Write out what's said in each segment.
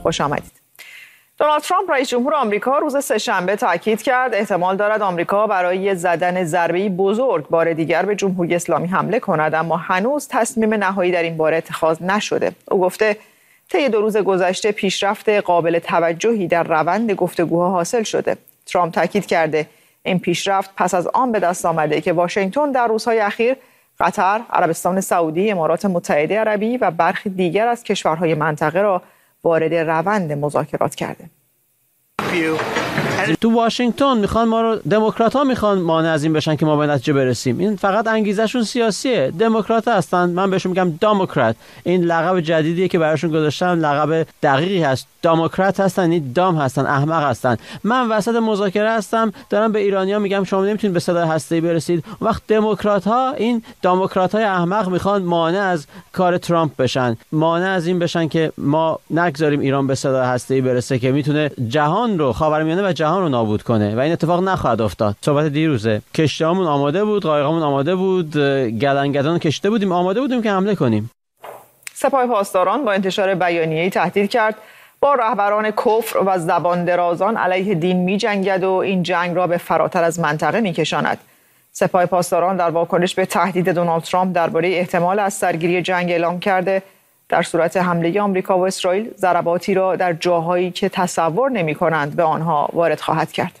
خوش آمدید. دونالد ترامپ رئیس جمهور آمریکا روز سه‌شنبه تاکید کرد احتمال دارد آمریکا برای زدن ضربه‌ای بزرگ بار دیگر به جمهوری اسلامی حمله کند، اما هنوز تصمیم نهایی در این باره اتخاذ نشده. او گفته طی 2 روز گذشته پیشرفت قابل توجهی در روند گفتگوها حاصل شده. ترامپ تاکید کرده این پیشرفت پس از آن به دست آمده که واشنگتن در روزهای اخیر قطر، عربستان سعودی، امارات متحده عربی و برخی دیگر از کشورهای منطقه را وارد روند مذاکرات کرده. تو واشنگتن میخوان ما رو، دموکرات‌ها میخوان مانع از این بشن که ما به نتیجه برسیم. این فقط انگیزشون سیاسیه. دموکرات هستن، من بهشون میگم دموکرات. این لقب جدیدیه که براشون گذاشتن، لقب دقیقی هست. دموکرات هستن، این دام هستن، احمق هستن. من وسط مذاکره هستم، دارم به ایرانی‌ها میگم شما نمیتونید به صدای هسته‌ای برسید. اون وقت دموکرات‌ها، این دموکرات‌های احمق میخوان مانع از کار ترامپ بشن، مانع از این بشن که ما نگذاریم ایران به صدای هسته‌ای برسه که میتونه جهان رو، خاورمیانه و جهان رو نابود کنه و این اتفاق نخواهد افتاد. صحبت دیروزه، کشتی‌هامون آماده بود، قایق‌هامون آماده بود، گدنگدان کشته بودیم، آماده بودیم که حمله کنیم. سپاه پاسداران با انتشار بیانیه‌ای تهدید کرد با رهبران کفر و زبان درازان علیه دین می‌جنگد و این جنگ را به فراتر از منطقه می‌کشاند. سپاه پاسداران در واکنش به تهدید دونالد ترامپ درباره احتمال از سرگیری جنگ اعلام کرده در صورت حمله آمریکا و اسرائیل ضرباتی را در جاهایی که تصور نمی‌کنند به آنها وارد خواهد کرد.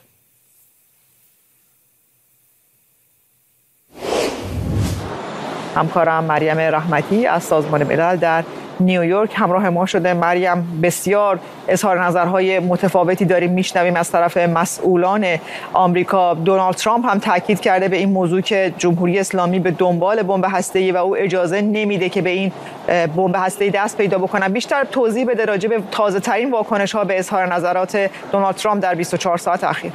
همکارم مریم رحمتی از سازمان ملل در نیویورک همراه ما شده. مریم، بسیار اظهار نظرهای متفاوتی داریم میشنویم از طرف مسئولان آمریکا. دونالد ترامپ هم تاکید کرده به این موضوع که جمهوری اسلامی به دنبال بمب هسته‌ای و او اجازه نمیده که به این بمب هسته‌ای دست پیدا بکنن. بیشتر توضیح بده راجع به تازه‌ترین واکنش‌ها به اظهار نظرات دونالد ترامپ در 24 ساعت اخیر.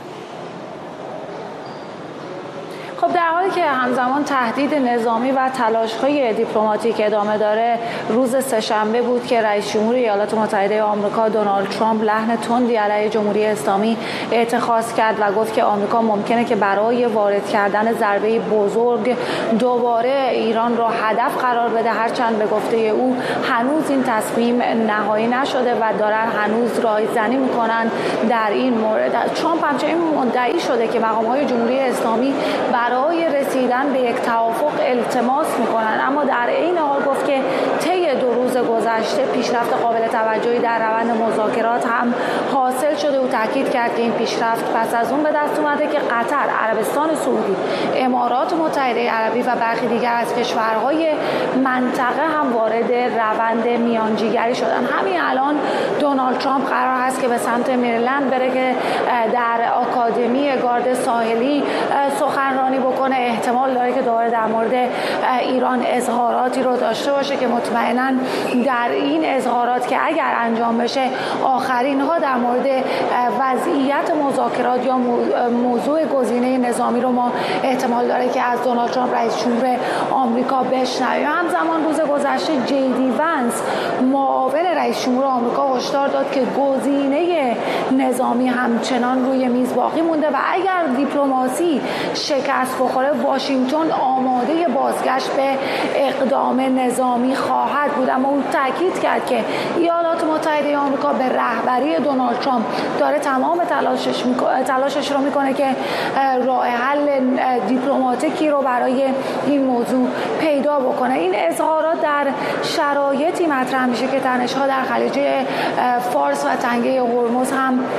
خب در حالی که همزمان تهدید نظامی و تلاش‌های دیپلماتیک ادامه داره، روز سه‌شنبه بود که رئیس جمهور ایالات متحده آمریکا دونالد ترامپ لحن تندی علیه جمهوری اسلامی اتخاذ کرد و گفت که آمریکا ممکنه که برای وارد کردن ضربه بزرگ دوباره ایران را هدف قرار بده، هرچند به گفته او هنوز این تصمیم نهایی نشده و دارن هنوز رایزنی میکنن در این مورد. ترامپ همچنین مدعی شده که مقام‌های جمهوری اسلامی برای رسیدن به یک توافق التماس میکنن، اما در این حال گفت که طی 2 روز گذشته پیشرفت قابل توجهی در روند مذاکرات هم حاصل شده. او تاکید کرد که این پیشرفت پس از اون به دست اومده که قطر، عربستان سعودی، امارات متحده عربی و برخی دیگر از کشورهای منطقه هم وارد روند میانجیگری شدن. همین الان دونالد ترامپ قرار هست که به سمت مریلند بره که در آکادمی گارد ساحلی سخنرانی بکنه. احتمال داره که دوباره در مورد ایران اظهاراتی رو داشته باشه که مطمئناً در این اظهارات که اگر انجام بشه آخرین ها در مورد وضعیت مذاکرات یا موضوع گزینه نظامی رو ما احتمال داره که از دونالد ترامپ رئیس جمهور آمریکا بشنویم. همزمان روز گذشته جیدی ونس معاون رئیس جمهور آمریکا هشدار داد که گزینه نظامی همچنان روی میز باقی مونده و اگر دیپلماسی شکست بخوره واشنگتن آماده بازگشت به اقدام نظامی خواهد بود. اما او تاکید کرد که ایالات متحده آمریکا به رهبری دونالد ترامپ داره تمام تلاشش رو میکنه که راه حل دیپلماتیکی رو برای این موضوع پیدا بکنه. این اظهارات در شرایطی مطرح میشه که تنش‌ها در خلیج فارس و تنگه هرمز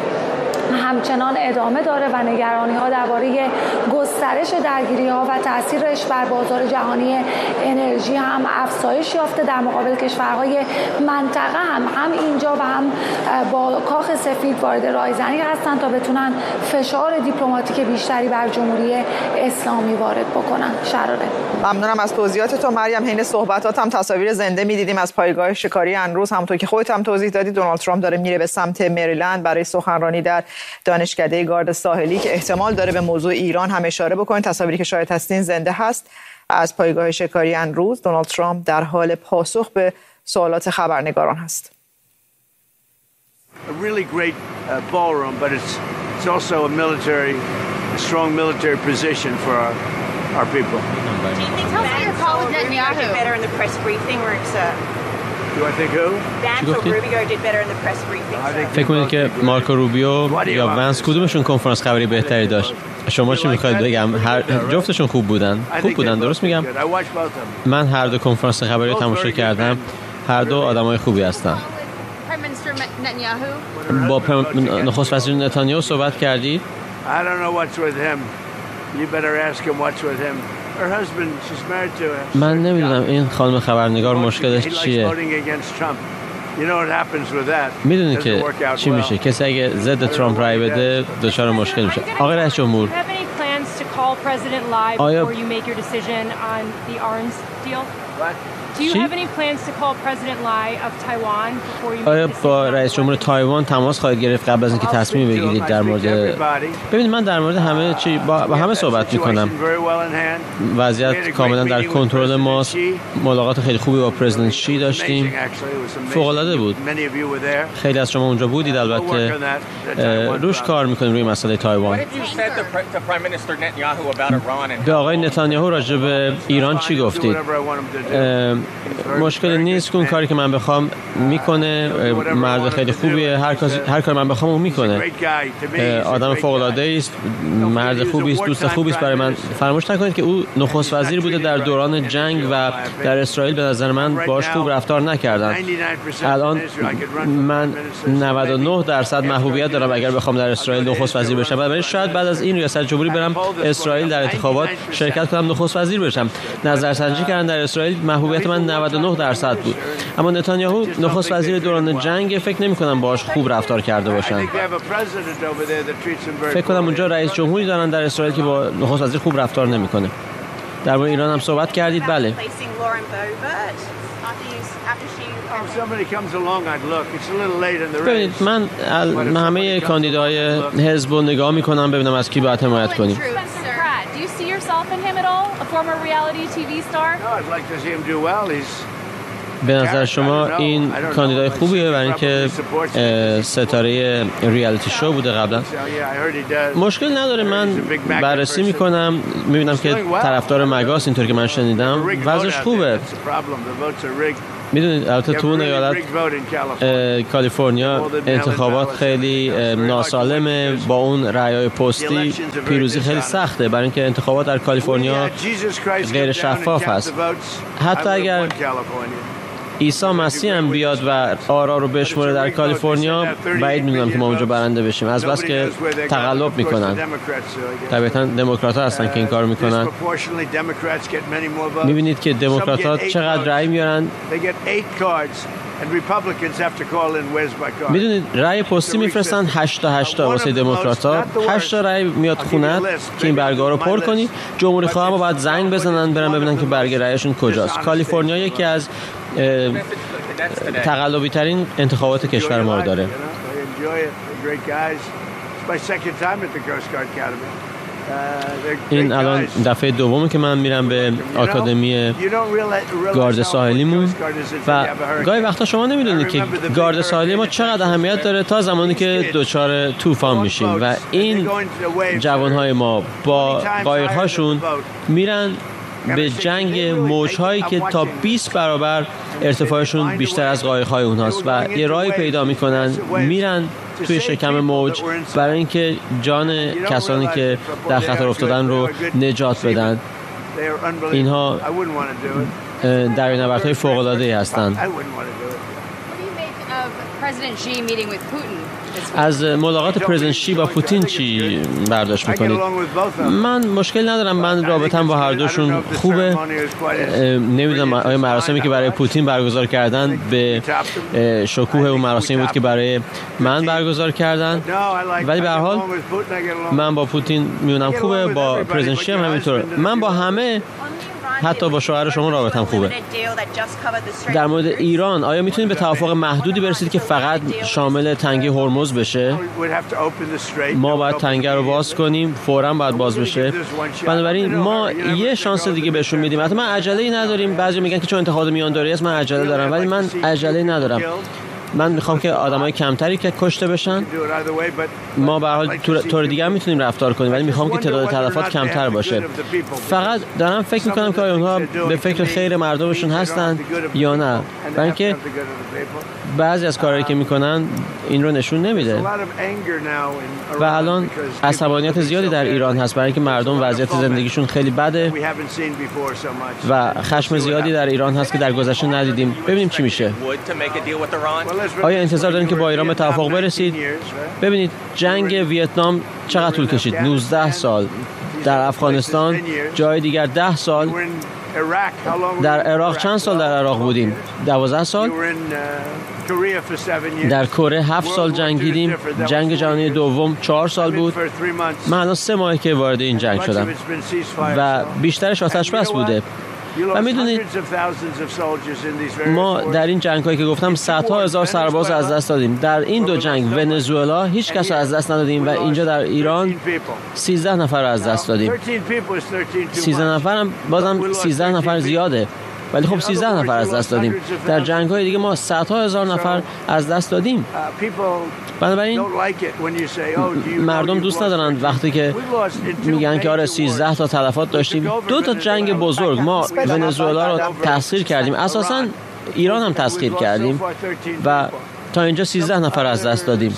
همچنان ادامه داره و نگرانی‌ها درباره گسترش درگیری‌ها و تأثیرش بر بازار جهانی انرژی هم افزایش یافته. در مقابل کشورهای منطقه هم اینجا و هم با کاخ سفید وارد رایزنی هستند تا بتونن فشار دیپلماتیک بیشتری بر جمهوری اسلامی وارد بکنن. شراره. ممنونم از توضیحات تو مریم. حین صحبتات هم تصاویر زنده می‌دیدیم از پایگاه شکاری اندروز. همونطور که خودت هم توضیح دادی دونالد ترامپ داره میره به سمت مریلند برای سخنرانی در دانشکده گارد ساحلی که احتمال داره به موضوع ایران هم اشاره بکنه. تصاویری که شاهد هستین زنده هست از پایگاه شکاری اندروز. دونالد ترامپ در حال پاسخ به سوالات خبرنگاران هست. A really great ballroom, but it's also a strong military position for our people. Tell us about your call with Netanyahu. Better in the press briefing where it's چی گفتی؟ فکر کنید که مارکو روبیو یا ونس کدومشون کنفرانس خبری بهتری داشت؟ شما چی میخواید بگم؟ هر جفتشون خوب بودن. درست میگم؟ من هر دو کنفرانس خبری رو تماشا کردم. هر دو آدمای خوبی هستن. با نخست وزیر نتانیاهو صحبت کردید؟ من نمیدونم این خانم خبرنگار مشکلش چیه. میدونی که چی میشه؟ کسی اگه ضد ترامپ رای بده دچار مشکل میشه. آقای رئیس جمهور، آیا آیا با رئیس جمهور تایوان تماس خواهید گرفت قبل از اینکه تصمیم بگیرید در مورد؟ ببینید من در مورد همه چی با همه صحبت میکنم. وضعیت کاملا در کنترل ماست. ملاقات خیلی خوبی با پرزیدنت شی داشتیم. فوق العاده بود. خیلی از شما اونجا بودید. البته روش کار میکنیم روی مسئله تایوان. به آقای نتانیاهو راجع به ایران چی گفتید؟ مشکل نیست که اون کاری که من بخوام میکنه. مرد خیلی خوبیه. هر کار من بخوام اون میکنه. آدم فوق العاده است. مرد خوبی است. دوست خوبی است برای من. فراموش نکنید که او نخست وزیر بوده در دوران جنگ و در اسرائیل به نظر من باهاش خوب رفتار نکردن. الان من 99% محبوبیت دارم اگر بخوام در اسرائیل نخست وزیر بشم. ولی شاید بعد از این ریاست جمهوری برم اسرائیل در انتخابات شرکت کنم نخست وزیر بشم. نظرسنجی کردن در اسرائیل محبوبیت من 99% بود. اما نتانیاهو نخست وزیر دوران جنگ فکر نمی‌کنم باهاش خوب رفتار کرده باشن. فکر کنم اونجا رئیس جمهوری دارن در اسرائیل که با نخست وزیر خوب رفتار نمی‌کنه. در مورد ایران هم صحبت کردید؟ بله. ببینید من همه کاندیداهای حزب رو نگاه می‌کنم ببینم از کی باید حمایت کنیم. به نظر شما این کاندیدای خوبیه برای اینکه ستاره ریالیتی شو بوده قبلا؟ مشکل نداره. من بررسی میکنم میبینم که طرفدار مگاس اینطور که من شنیدم وضعش خوبه. میدونید البته تو اون ایالت کالیفرنیا انتخابات خیلی ناسالمه. با اون رأی‌های پستی پیروزی خیلی سخته برای اینکه انتخابات در کالیفرنیا غیر شفاف هست. حتی اگر عیسی مسیح هم بیاد و آرا رو بشموره در کالیفرنیا بعید میدونم که ما اونجا برنده بشیم، از بس که تقلب میکنن. طبیعتا دموکرات‌ها هستن که این کارو میکنن. میبینید که دموکرات‌ها چقدر رأی میارن. میدونید رأی پستی میفرستن 8 تا واسه دموکرات‌ها. 8 تا رأی میاد خونت که این برگا رو پر کنی. جمهوری خواها ما باید زنگ بزنن برن ببینن که برگ رأیشون کجاست. کالیفرنیا یکی از تقلبی ترین انتخابات کشور ما رو داره. این الان دفعه دومه که من میرم به آکادمی گارد ساحلیمون و گاهی وقتا شما نمیدونید که گارد ساحلی ما چقدر اهمیت داره تا زمانی که دچار طوفان میشیم و این جوانهای ما با قایق‌هاشون میرن به جنگ موج‌هایی که تا 20 برابر ارتفاعشون بیشتر از قایق‌های اونهاست و یه راهی پیدا میکنن میرن توی شکم موج برای اینکه جان کسانی که در خطر افتادن رو نجات بدن. اینها دریانوردهای فوق‌العاده‌ای هستند. از ملاقات پرزیدنت شی با پوتین چی برداشت میکنید؟ من مشکل ندارم. من رابطم با هر دوشون خوبه. نمیدونم آیا مراسمی که برای پوتین برگزار کردن به شکوه اون مراسمی بود که برای من برگزار کردن، ولی به هر حال من با پوتین میونم خوبه. با پرزیدنت شی هم همینطوره. من با همه، حتی با شوهر شما رابطم خوبه. در مورد ایران آیا میتونید به توافق محدودی برسید که فقط شامل تنگه هرمز بشه؟ ما باید تنگه رو باز کنیم، فوراً باید باز بشه. بنابراین ما یه شانس دیگه بهشون میدیم. حتی من عجله‌ای نداریم. بعضی میگن که چون انتخابات میانداری است من عجله دارم، ولی من عجله ندارم. من میخوام که آدمای کمتری که کشته بشن. ما به هر حال طور دیگه میتونیم رفتار کنیم، ولی میخوام که تعداد تلفات کمتر باشه. فقط دارم فکر میکنم که اونها به فکر خیر مردمشون هستن یا نه، برای اینکه بعضی از کارهایی که میکنن این رو نشون نمیده. و الان عصبانیت زیادی در ایران هست برای اینکه مردم وضعیت زندگیشون خیلی بده و خشم زیادی در ایران هست که در گذشته ندیدیم. ببینیم چی میشه. آیا انتظار دارین که با ایران به توافق برسید؟ ببینید جنگ ویتنام چقدر طول کشید؟ 19 سال. در افغانستان جای دیگر 10 سال. در عراق چند سال در عراق بودیم؟ 12 سال. در کره 7 سال جنگیدیم. جنگ جهانی دوم 4 سال بود. من الان 3 ماهه که وارد این جنگ شدم و بیشترش آتش بس بوده. و میدونید ما در این جنگ‌هایی که گفتم صدها هزار سرباز از دست دادیم. در این دو جنگ ونزوئلا هیچ کس از دست ندادیم و اینجا در ایران 13 نفر از دست دادیم. 13 نفر هم بازم 13 نفر زیاده، ولی خب 13 نفر از دست دادیم. در جنگ‌های دیگه ما صدها هزار نفر از دست دادیم. بنابراین مردم دوست ندارن وقتی که میگن که آره 13 تا تلفات داشتیم. 2 تا جنگ بزرگ ما ونزوئلا رو تسخیر کردیم، اساساً ایران هم تسخیر کردیم و تا اینجا 13 نفر از دست دادیم.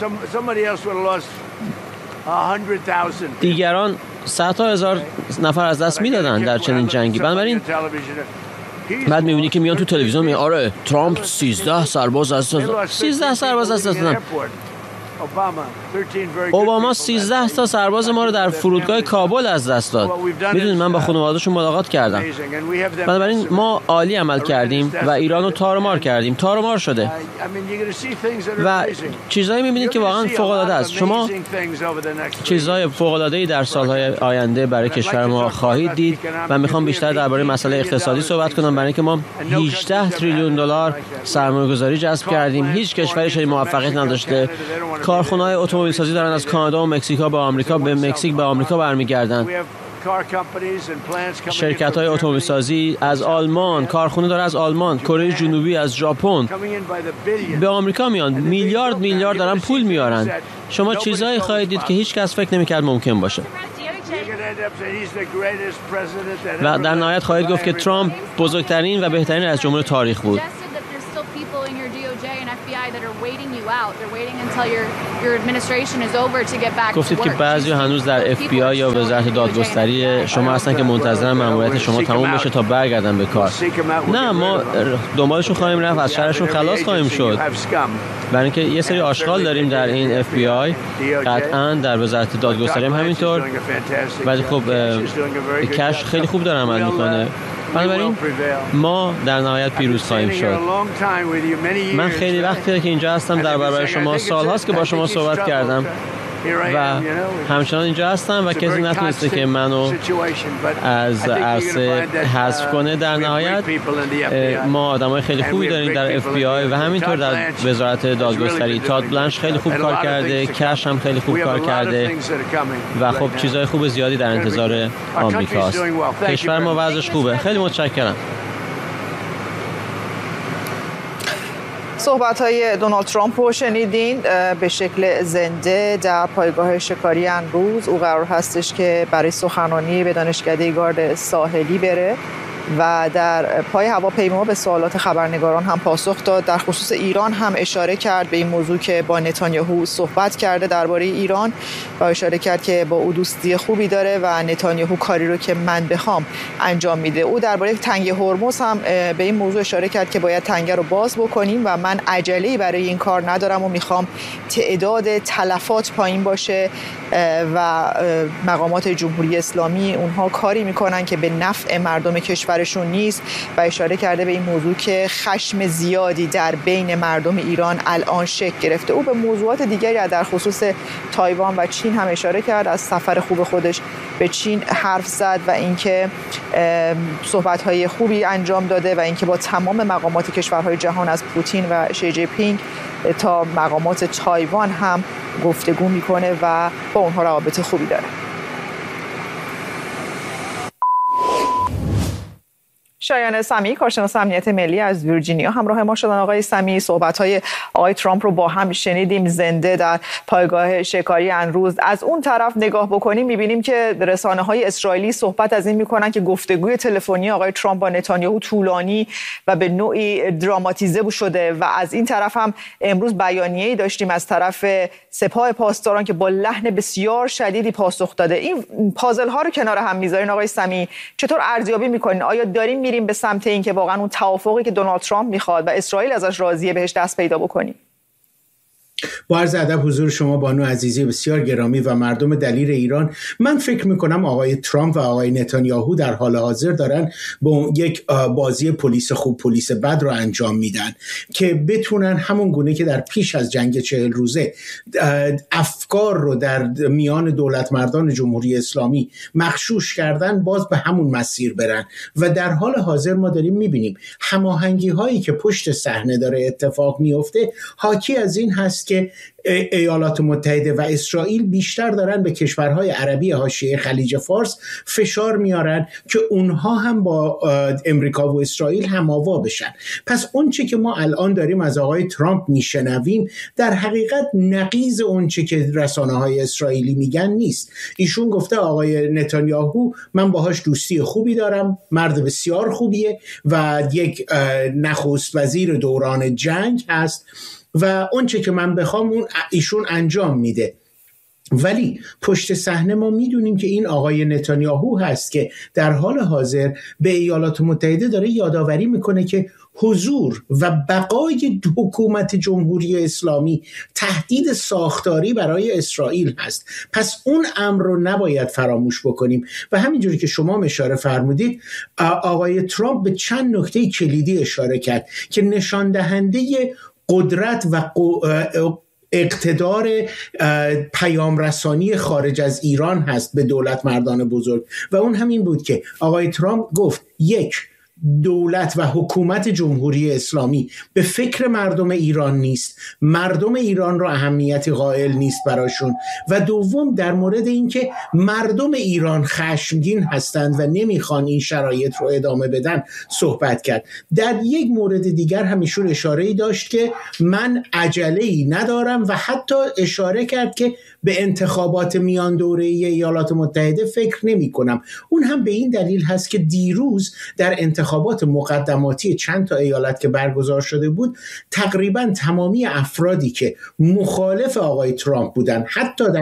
دیگران صدها هزار نفر از دست میدادن در چنین جنگی. بنابراین بعد میبینی که میان تو تلویزیون میگن آره ترامپ 13 سرباز از دست داد. 13 سرباز از دست دادن. اوباما 13 تا سرباز ما رو در فرودگاه کابل از دست داد. میدونید من با خانواده‌شون ملاقات کردم. بنابراین ما عالی عمل کردیم و ایران رو تارمار کردیم. تارمار شده و چیزایی میبینید که واقعا فوق‌العاده است. شما چیزهای فوق‌العاده‌ای در سالهای آینده برای کشور ما خواهید دید و میخوام بیشتر درباره مسئله اقتصادی صحبت کنم، برای اینکه ما 18 تریلیون دلار سرمایه‌گذاری جذب کردیم. هیچ کشوری چنین موفقیت نداشته. کارخانه‌های اتومبیل سازی دارن از کانادا و مکزیک به آمریکا، به مکزیک به آمریکا برمیگردن. شرکت‌های اتومبیل سازی از آلمان، کارخانه داره از آلمان، کره جنوبی، از ژاپن به آمریکا میان. میلیارد دارن پول میارن. شما چیزایی خواهید دید که هیچ کس فکر نمی‌کرد ممکن باشه. و در نهایت خواهید گفت که ترامپ بزرگترین و بهترین رئیس جمهور تاریخ بود. گفتید که بعضی هنوز در FBI یا وزارت دادگستری شما هستن که منتظرن ماموریت شما تموم بشه تا برگردن به کار. نه، ما دنبالشون خواهیم رفت، از شرشون خلاص خواهیم شد. برای اینکه یه سری آشغال داریم در این FBI، قطعاً در وزارت دادگستری هم همینطور. ولی خب کش خیلی خوب داره عمل میکنه. بنابراین ما در نهایت پیروز خواهیم شد. من خیلی وقتیه که اینجا هستم در برابر شما، سال‌هاست که با شما صحبت کردم و همچنان اینجا هستم و کسی نتونسته که منو از عرصه حذف کنه. در نهایت ما آدمای خیلی خوبی داریم در FBI و همینطور در وزارت دادگستری. تاد بلنش خیلی خوب کار کرده، کش هم خیلی خوب کار کرده و خب چیزای خوب زیادی در انتظار آمریکاست. کشور ما وضعش خوبه. خیلی متشکرم. صحبت‌های دونالد ترامپ رو شنیدین به شکل زنده در پایگاه شکاری امروز. او قرار هستش که برای سخنرانی به دانشکده گارد ساحلی بره و در پای هواپیما به سوالات خبرنگاران هم پاسخ داد. در خصوص ایران هم اشاره کرد به این موضوع که با نتانیاهو صحبت کرده درباره ایران و اشاره کرد که با او دوستی خوبی داره و نتانیاهو کاری رو که من بخوام انجام میده. او درباره تنگه هرمز هم به این موضوع اشاره کرد که باید تنگه رو باز بکنیم و من عجله‌ای برای این کار ندارم و میخوام تعداد تلفات پایین باشه و مقامات جمهوری اسلامی اونها کاری میکنن که به نفع مردم کشورشون نیست و اشاره کرده به این موضوع که خشم زیادی در بین مردم ایران الان شکل گرفته. او به موضوعات دیگری در خصوص تایوان و چین هم اشاره کرد، از سفر خوب خودش به چین حرف زد و اینکه صحبت‌های خوبی انجام داده و اینکه با تمام مقامات کشورهای جهان از پوتین و شی جی پینگ تا مقامات تایوان هم گفتگو میکنه و با اونها روابط خوبی داره. شایان سمی، کارشناس امنیت ملی از ویرجینیا همراه ما شدن. آقای سمی، صحبت‌های آقای ترامپ رو با هم شنیدیم زنده در پایگاه شکاری امروز. از اون طرف نگاه بکنیم می‌بینیم که رسانه‌های اسرائیلی صحبت از این می‌کنن که گفتگوی تلفنی آقای ترامپ با نتانیاهو طولانی و به نوعی دراماتیزه شده و از این طرف هم امروز بیانیه‌ای داشتیم از طرف سپاه پاسداران که با لحن بسیار شدیدی پاسخ داده. این پازل‌ها رو کنار هم می‌ذارین آقای سمی، چطور ارزیابی می‌کنین؟ آیا داریم میریم به سمت این که واقعا اون توافقی که دونالد ترامپ میخواد و اسرائیل ازش راضیه بهش دست پیدا بکنیم؟ با عرض ادب حضور شما بانو عزیزی بسیار گرامی و مردم دلیر ایران، من فکر میکنم آقای ترامپ و آقای نتانیاهو در حال حاضر دارن با یک بازی پلیس خوب پلیس بد رو انجام میدن که بتونن همون گونه که در پیش از جنگ 40 روزه افکار رو در میان دولت مردان جمهوری اسلامی مغشوش کردن، باز به همون مسیر برن و در حال حاضر ما داریم میبینیم هماهنگی هایی که پشت صحنه داره اتفاق میفته حاکی از این هست که ایالات متحده و اسرائیل بیشتر دارن به کشورهای عربی حاشیه خلیج فارس فشار میارن که اونها هم با امریکا و اسرائیل هم‌آوا بشن. پس اون چه که ما الان داریم از آقای ترامپ میشنویم در حقیقت نقیض اون چه که رسانه‌های اسرائیلی میگن نیست. ایشون گفته آقای نتانیاهو من باهاش دوستی خوبی دارم، مرد بسیار خوبیه و یک نخست وزیر دوران جنگ هست و اون چه که من بخوام اون ایشون انجام میده. ولی پشت صحنه ما میدونیم که این آقای نتانیاهو هست که در حال حاضر به ایالات متحده داره یادآوری میکنه که حضور و بقای حکومت جمهوری اسلامی تهدید ساختاری برای اسرائیل هست. پس اون امر رو نباید فراموش بکنیم و همینجوری که شما اشاره فرمودید آقای ترامپ به چند نکته کلیدی اشاره کرد که نشان دهنده قدرت و اقتدار پیام رسانی خارج از ایران هست به دولت مردان بزرگ و اون همین بود که آقای ترامپ گفت یک، دولت و حکومت جمهوری اسلامی به فکر مردم ایران نیست، مردم ایران را اهمیتی قائل نیست براشون و دوم در مورد اینکه مردم ایران خشمگین هستند و نمیخوان این شرایط رو ادامه بدن صحبت کرد. در یک مورد دیگر هم ایشون اشاره‌ای داشت که من عجله‌ای ندارم و حتی اشاره کرد که به انتخابات میان دوره‌ای ایالات متحده فکر نمی‌کنم. اون هم به این دلیل هست که دیروز در انتخابات مقدماتی چند تا ایالت که برگزار شده بود تقریباً تمامی افرادی که مخالف آقای ترامپ بودن حتی در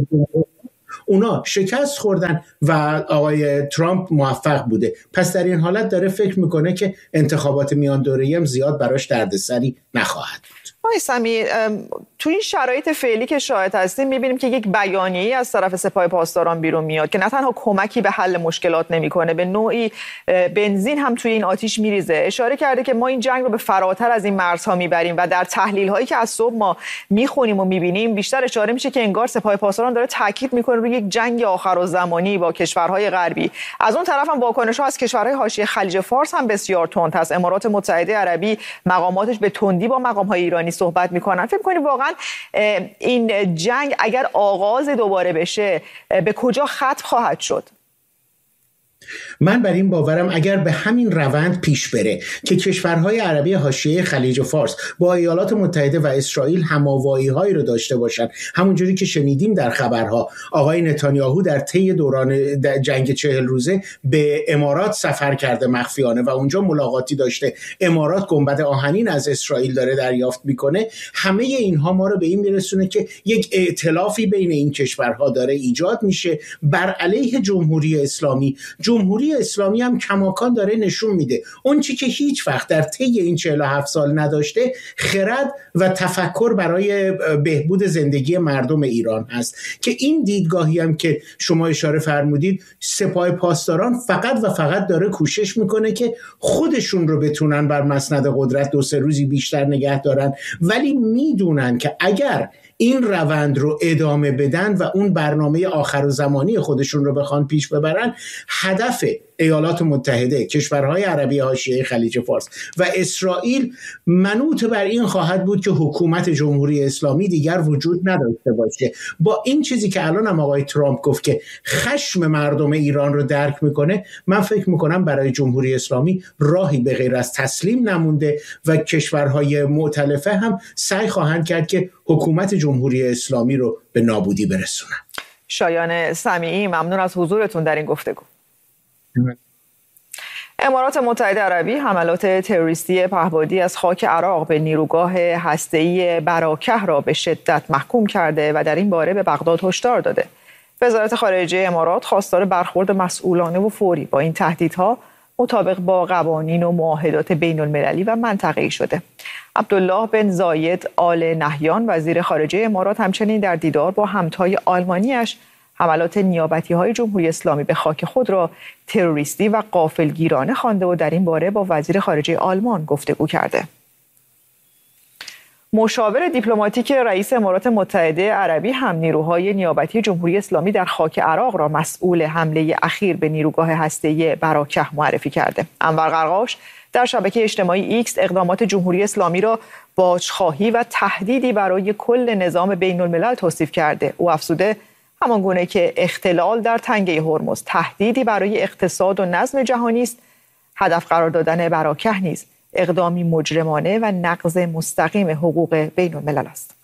اونا شکست خوردن و آقای ترامپ موفق بوده. پس در این حالت داره فکر میکنه که انتخابات میان دوره‌ای هم زیاد براش دردسری نخواهد بود. آقای سمی، تو این شرایط فعلی که شاهد هستیم میبینیم که یک بیانیه‌ای از طرف سپاه پاسداران بیرون میاد که نه تنها کمکی به حل مشکلات نمیکنه، به نوعی بنزین هم توی این آتیش میریزه. اشاره کرده که ما این جنگ رو به فراتر از این مرزها میبریم و در تحلیل‌هایی که از صبح ما میخونیم و میبینیم بیشتر اشاره میشه که انگار سپاه پاسداران داره تاکید میکنه روی یک جنگ آخرالزمانی با کشورهای غربی. از اون طرف هم واکنش‌ها از کشورهای حاشیه خلیج فارس هم بسیار تند هست. امارات متحده عربی مقاماتش به تندی با مقام‌های ایرانی صحبت میکنن. فکر می‌کنید واقعا این جنگ اگر آغاز دوباره بشه به کجا ختم خواهد شد؟ من بر این باورم اگر به همین روند پیش بره که کشورهای عربی حاشیه خلیج فارس با ایالات متحده و اسرائیل هماوایی‌هایی رو داشته باشن، همونجوری که شنیدیم در خبرها آقای نتانیاهو در طی دوران جنگ 40 روزه به امارات سفر کرده مخفیانه و اونجا ملاقاتی داشته، امارات گنبد آهنین از اسرائیل داره دریافت میکنه، همه اینها ما رو به این میرسونه که یک ائتلافی بین این کشورها داره ایجاد میشه بر علیه جمهوری اسلامی. جمهوری اسلامی هم کماکان داره نشون میده اون چی که هیچ وقت در طی این 47 سال نداشته، خرد و تفکر برای بهبود زندگی مردم ایران هست که این دیدگاهی هم که شما اشاره فرمودید سپاه پاسداران فقط و فقط داره کوشش میکنه که خودشون رو بتونن بر مسند قدرت 2-3 روزی بیشتر نگه دارن، ولی میدونن که اگر این روند رو ادامه بدن و اون برنامه آخر زمانی خودشون رو بخوان پیش ببرن، هدف ایالات متحده، کشورهای عربی حاشیه خلیج فارس و اسرائیل منوط بر این خواهد بود که حکومت جمهوری اسلامی دیگر وجود نداشته باشه. با این چیزی که الان هم آقای ترامپ گفت که خشم مردم ایران رو درک میکنه، من فکر میکنم برای جمهوری اسلامی راهی به غیر از تسلیم نمونده و کشورهای مؤتلفه هم سعی خواهند کرد که حکومت جمهوری اسلامی رو به نابودی برسونن. شایان سمیعی، ممنون از حضورتون در این گفتگو. امارات متحده عربی حملات تروریستی پهپادی از خاک عراق به نیروگاه هسته‌ای براکه را به شدت محکوم کرده و در این باره به بغداد هشدار داده. وزارت خارجه امارات خواستار برخورد مسئولانه و فوری با این تهدیدها مطابق با قوانین و معاهدات بین المللی و منطقه‌ای شده. عبدالله بن زاید آل نهیان وزیر خارجه امارات همچنین در دیدار با همتای آلمانیش حملات نیابتی‌های جمهوری اسلامی به خاک خود را تروریستی و غافلگیرانه خوانده و در این باره با وزیر خارجه آلمان گفتگو کرده. مشاور دیپلماتیک رئیس امارات متحده عربی هم نیروهای نیابتی جمهوری اسلامی در خاک عراق را مسئول حمله اخیر به نیروگاه هسته‌ای براکه معرفی کرده. انور قرقاش در شبکه اجتماعی ایکس اقدامات جمهوری اسلامی را باجخواهی و تهدیدی برای کل نظام بین الملل توصیف کرده. او افزوده همان گونه که اختلال در تنگه هرمز تهدیدی برای اقتصاد و نظم جهانی است، هدف قرار دادن براکه نیز اقدامی مجرمانه و نقض مستقیم حقوق بین الملل است.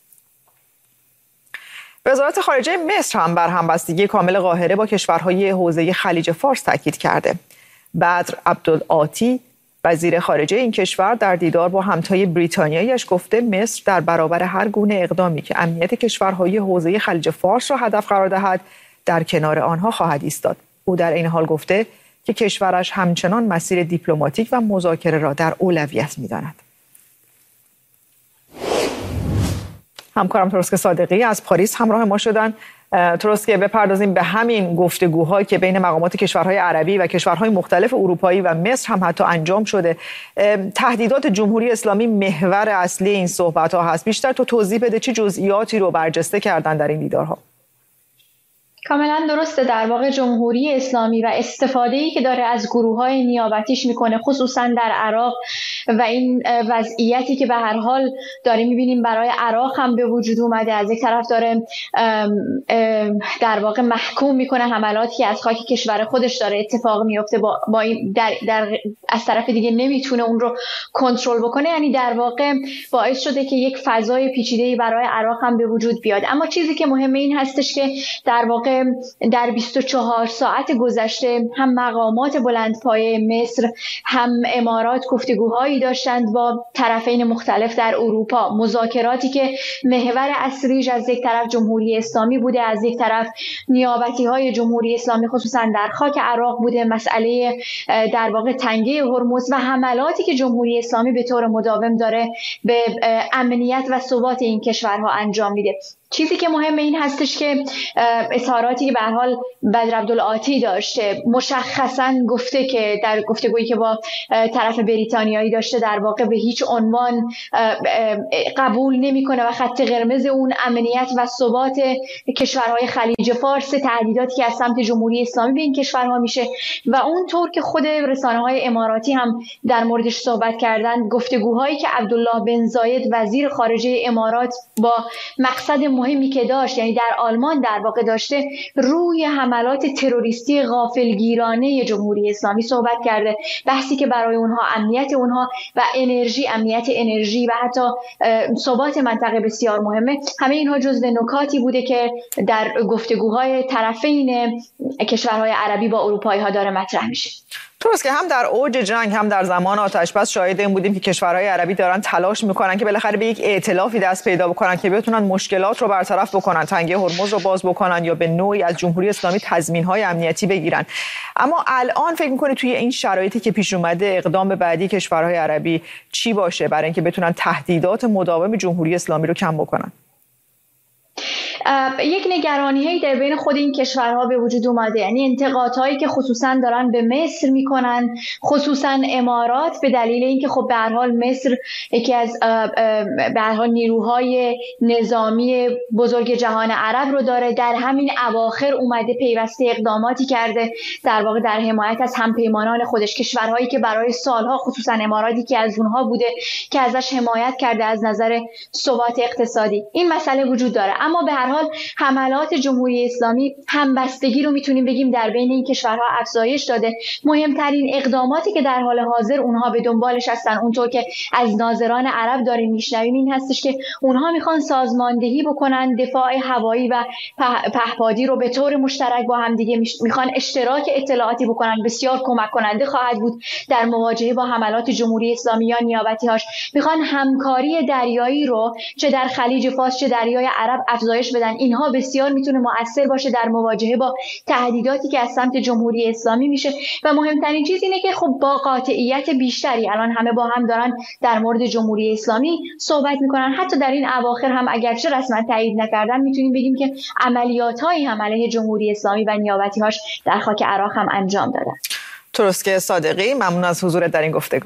وزارت خارجه مصر هم بر همبستگی کامل قاهره با کشورهای حوزه خلیج فارس تاکید کرده. بدر عبدالعاطی وزیر خارجه این کشور در دیدار با همتای بریتانیایش گفته مصر در برابر هر گونه اقدامی که امنیت کشورهای حوزه خلیج فارس را هدف قرار دهد در کنار آنها خواهد ایستاد. او در این حال گفته که کشورش همچنان مسیر دیپلماتیک و مذاکره را در اولویت می‌داند. همکارم تروسک صادقی از پاریس همراه ما شدن. تروسک، بپردازیم به همین گفتگوهایی که بین مقامات کشورهای عربی و کشورهای مختلف اروپایی و مصر هم حتی انجام شده. تهدیدات جمهوری اسلامی محور اصلی این صحبت‌ها هست. بیشتر تو توضیح بده چه جزئیاتی رو برجسته کردن در این دیدارها؟ کاملا درسته. در واقع جمهوری اسلامی و استفاده‌ای که داره از گروه‌های نیابتیش میکنه، خصوصا در عراق و این وضعیتی که به هر حال داریم میبینیم برای عراق هم به وجود اومده. از یک طرف داره در واقع محکوم میکنه حملاتی که از خاک کشور خودش داره اتفاق میفته، با از طرف دیگه نمیتونه اون رو کنترل بکنه. یعنی در واقع باعث شده که یک فضای پیچیده‌ای برای عراق هم به وجود بیاد. اما چیزی که مهمه این هستش که در واقع در 24 ساعت گذشته هم مقامات بلندپایه مصر هم امارات گفتگوهایی داشتند با طرفین مختلف در اروپا، مذاکراتی که محور اصلیش از یک طرف جمهوری اسلامی بوده، از یک طرف نیابتی‌های جمهوری اسلامی خصوصا در خاک عراق بوده، مسئله در واقع تنگه هرمز و حملاتی که جمهوری اسلامی به طور مداوم داره به امنیت و ثبات این کشورها انجام میده. چیزی که مهمه این هستش که اظهاراتی که به هر حال بدر عبدالعاطی داشته، مشخصاً گفته که در گفتگویی که با طرف بریتانیایی داشته در واقع به هیچ عنوان قبول نمیکنه و خط قرمز اون امنیت و ثبات کشورهای خلیج فارس، تهدیداتی که از سمت جمهوری اسلامی به این کشورها میشه و اونطور که خود رسانه‌های اماراتی هم در موردش صحبت کردن، گفتگوهایی که عبدالله بن زاید وزیر خارجه امارات با مقصد مهمی که داشت، یعنی در آلمان در واقع داشته، روی حملات تروریستی غافلگیرانه جمهوری اسلامی صحبت کرده. بحثی که برای اونها امنیت اونها و امنیت انرژی و حتی ثبات منطقه بسیار مهمه. همه اینها جزو نکاتی بوده که در گفتگوهای طرفین کشورهای عربی با اروپایی ها داره مطرح میشه. درست که هم در اوج جنگ هم در زمان آتش بس شاهد این بودیم که کشورهای عربی دارن تلاش میکنن که بالاخره به یک ائتلافی دست پیدا بکنن که بتونن مشکلات رو برطرف بکنن، تنگه هرمز رو باز بکنن یا به نوعی از جمهوری اسلامی تضمین‌های امنیتی بگیرن. اما الان فکر میکنه توی این شرایطی که پیش اومده اقدام بعدی کشورهای عربی چی باشه برای اینکه بتونن تهدیدات مداوم جمهوری اسلامی رو کم بکنن؟ یک نگرانی‌هایی در بین خود این کشورها به وجود اومده، یعنی انتقادهایی که خصوصا دارن به مصر میکنن، خصوصا امارات، به دلیل اینکه خب به هر حال مصر یکی از به هر حال نیروهای نظامی بزرگ جهان عرب رو داره. در همین اواخر اومده پیوسته اقداماتی کرده در واقع در حمایت از همپیمانان خودش، کشورهایی که برای سالها خصوصا اماراتی که از اونها بوده که ازش حمایت کرده از نظر ثبات اقتصادی. این مسئله وجود داره، اما به هر حال حملات جمهوری اسلامی همبستگی رو میتونیم بگیم در بین این کشورها افزایش داده. مهمترین اقداماتی که در حال حاضر اونها به دنبالش هستن، اونطور که از ناظران عرب داریم میشنویم، این هستش که اونها میخوان سازماندهی بکنن دفاع هوایی و پهپادی رو به طور مشترک با هم دیگه، میخوان اشتراک اطلاعاتی بکنن. بسیار کمک کننده خواهد بود در مواجهه با حملات جمهوری اسلامی یا نیابتی‌هاش. میخوان همکاری دریایی رو چه در خلیج فارس چه دریای عرب افزایش بدن. اینها بسیار میتونه مؤثر باشه در مواجهه با تهدیداتی که از سمت جمهوری اسلامی میشه. و مهمترین چیز اینه که خب با قاطعیت بیشتری الان همه با هم دارن در مورد جمهوری اسلامی صحبت میکنن. حتی در این اواخر هم اگرچه رسما تایید نکردن، میتونیم بگیم که عملیات‌هایی هم علیه جمهوری اسلامی و نیابتی‌هاش در خاک عراق هم انجام دادن. تروسکه صادقی، ممنون از حضورت در این گفتگو.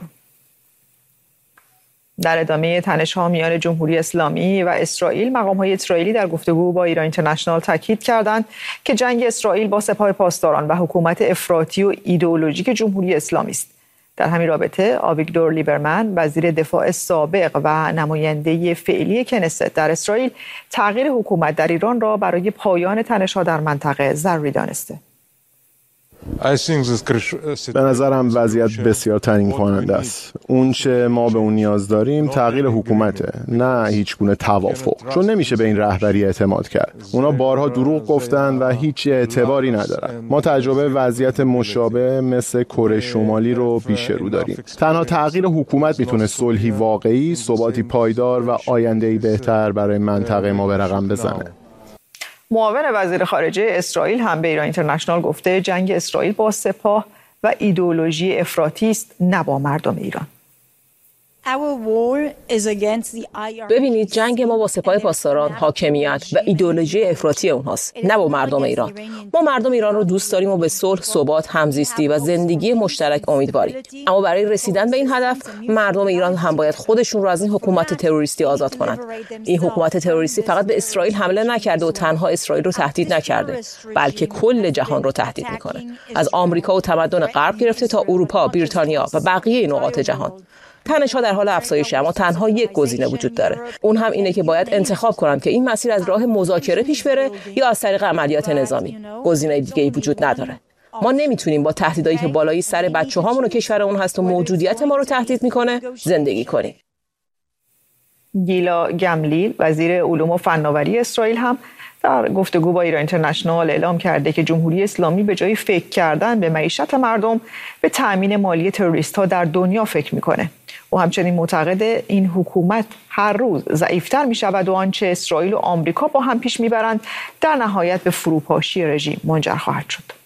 در ادامه تنش‌ها میان جمهوری اسلامی و اسرائیل، مقام‌های اسرائیلی در گفتگو با ایران اینترنشنال تاکید کردند که جنگ اسرائیل با سپاه پاسداران و حکومت افراطی و ایدئولوژیک جمهوری اسلامی است. در همین رابطه آویگدور لیبرمن، وزیر دفاع سابق و نماینده فعلی کنست در اسرائیل، تغییر حکومت در ایران را برای پایان تنش‌ها در منطقه ضروری دانسته. به نظرم وضعیت بسیار تعیین کننده است. اون چه ما به اون نیاز داریم تغییر حکومته، نه هیچ گونه توافق، چون نمیشه به این رهبری اعتماد کرد. اونا بارها دروغ گفتن و هیچ اعتباری ندارن. ما تجربه وضعیت مشابه مثل کره شمالی رو پیش رو داریم. تنها تغییر حکومت میتونه صلحی واقعی، ثباتی پایدار و آینده‌ای بهتر برای منطقه ما به رقم بزنه. معاون وزیر خارجه اسرائیل هم به ایران اینترنشنال گفته جنگ اسرائیل با سپاه و ایدئولوژی افراطی است، نه با مردم ایران. ببینید، جنگ ما با سپاه پاسداران، حاکمیت و ایدئولوژی افراطی اونهاست، نه با مردم ایران. ما مردم ایران رو دوست داریم و به صلح، ثبات، همزیستی و زندگی مشترک امیدواریم. اما برای رسیدن به این هدف، مردم ایران هم باید خودشون رو از این حکومت تروریستی آزاد کنند. این حکومت تروریستی فقط به اسرائیل حمله نکرده و تنها اسرائیل رو تهدید نکرده، بلکه کل جهان رو تهدید میکنه. از آمریکا و تمدن غرب گرفته تا اروپا، بریتانیا و بقیه نقاط جهان. تنش‌ها در حال افزایشه، اما تنها یک گزینه وجود داره. اون هم اینه که باید انتخاب کنن که این مسیر از راه مذاکره پیش بره یا از طریق عملیات نظامی. گزینه دیگه‌ای وجود نداره. ما نمیتونیم با تهدیدایی که بالایی سر بچه‌هامون و کشورمون هست و موجودیت ما رو تهدید میکنه زندگی کنیم. گیلا گملیل، وزیر علوم و فناوری اسرائیل، هم در گفتگو با ایران اینترنشنال اعلام کرده که جمهوری اسلامی به جای فکر کردن به معیشت مردم، به تأمین مالی تروریست‌ها در دنیا فکر میکنه. او همچنین معتقد این حکومت هر روز ضعیفتر میشود و آنچه اسرائیل و آمریکا با هم پیش میبرند در نهایت به فروپاشی رژیم منجر خواهد شد.